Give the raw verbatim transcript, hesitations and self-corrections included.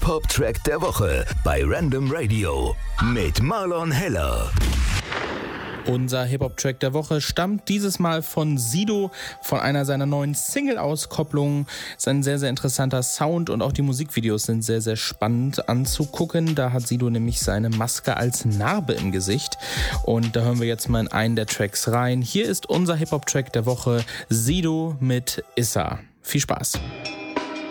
Hip-Hop-Track der Woche bei Random Radio mit Marlon Heller. Unser Hip-Hop-Track der Woche stammt dieses Mal von Sido, von einer seiner neuen Single-Auskopplungen. Es ist ein sehr, sehr interessanter Sound und auch die Musikvideos sind sehr, sehr spannend anzugucken. Da hat Sido nämlich seine Maske als Narbe im Gesicht. Und da hören wir jetzt mal in einen der Tracks rein. Hier ist unser Hip-Hop-Track der Woche, Sido mit Issa. Viel Spaß.